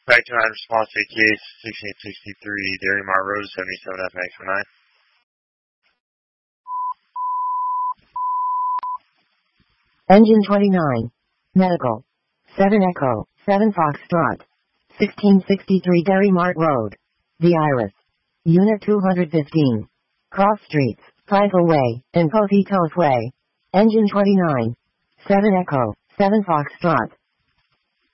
Back to 9 response ATA 1663, Dairy Mart Road, 77 FX9. Engine 29. Medical. 7 Echo, 7 Foxtrot. 1663 Dairy Mart Road. The Iris. Unit 215. Cross Streets, Pryville Way, and Positos Way. Engine 29. 7 Echo, 7 Foxtrot.